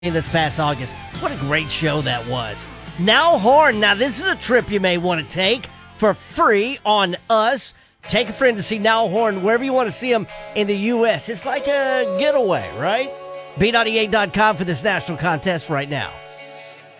this past August. What a great show that was. Now Horn. Now this is a trip you may want to take for free on us. Take a friend to see Now Horn wherever you want to see them in the U.S. It's like a getaway, right? B98.com for this national contest right now.